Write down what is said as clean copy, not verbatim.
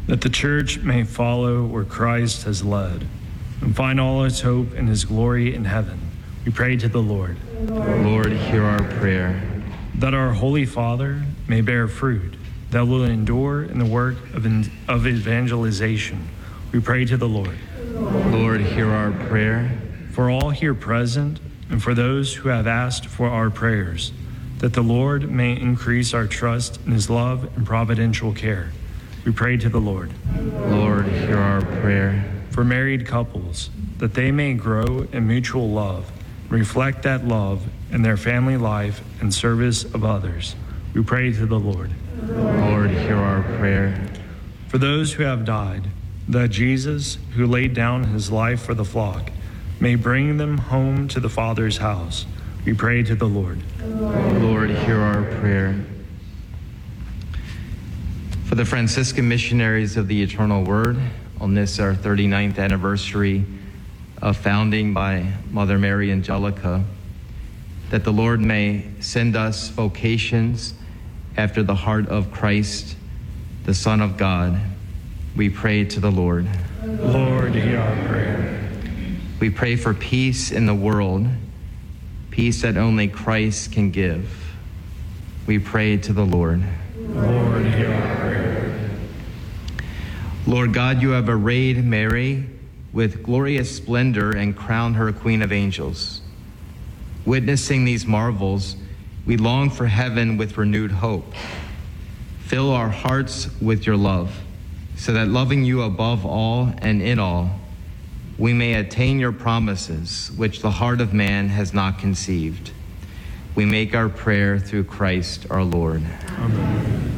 that the church may follow where Christ has led and find all its hope in his glory in heaven. We pray to the Lord. Lord, hear our prayer. That our Holy Father may bear fruit that will endure in the work of evangelization. We pray to the Lord. Lord, hear our prayer. For all here present and for those who have asked for our prayers, that the Lord may increase our trust in his love and providential care. We pray to the Lord. Lord, hear our prayer. For married couples, that they may grow in mutual love, reflect that love in their family life and service of others. We pray to the Lord. Lord, hear our prayer. For those who have died, that Jesus, who laid down his life for the flock, may bring them home to the Father's house. We pray to the Lord. Lord, hear our prayer. For the Franciscan missionaries of the Eternal Word, on this our 39th anniversary of founding by Mother Mary Angelica, that the Lord may send us vocations after the heart of Christ, the Son of God. We pray to the Lord. Lord, hear our prayer. We pray for peace in the world, peace that only Christ can give. We pray to the Lord. Lord, hear our prayer. Lord God, you have arrayed Mary with glorious splendor and crowned her Queen of Angels. Witnessing these marvels, we long for heaven with renewed hope. Fill our hearts with your love, so that loving you above all and in all, we may attain your promises, which the heart of man has not conceived. We make our prayer through Christ our Lord. Amen.